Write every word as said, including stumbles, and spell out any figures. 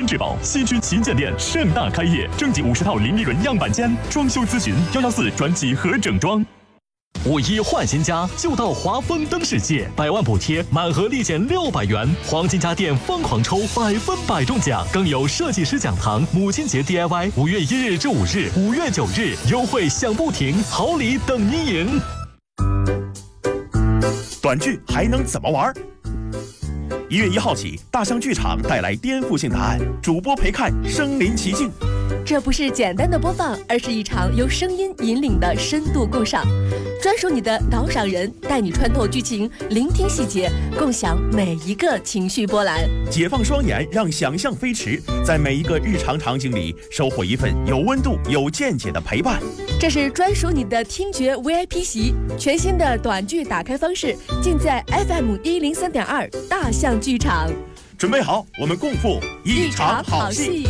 质保。西区旗舰店盛大开业，正经五十套零利润样板间，装修咨询幺幺四转几何整装。五一换新家就到华丰灯世界，百万补贴，满盒立减六百元，黄金家电疯狂抽，百分百中奖，更有设计师讲堂、母亲节 D I Y， 五月一日至五日，五月九日优惠享不停，好礼等你赢。 短剧还能怎么玩？一月一号起，大象剧场带来颠覆性答案，主播陪看身临其境。 这不是简单的播放，而是一场由声音引领的深度共赏，专属你的导赏人，带你穿透剧情，聆听细节，共享每一个情绪波澜。 解放双眼，让想象飞驰，在每一个日常场景里收获一份有温度、有见解的陪伴。 这是专属你的听觉 V I P 席，全新的短剧打开方式，尽在 F M 一零三点二大象剧场。 准备好，我们共赴一场好戏。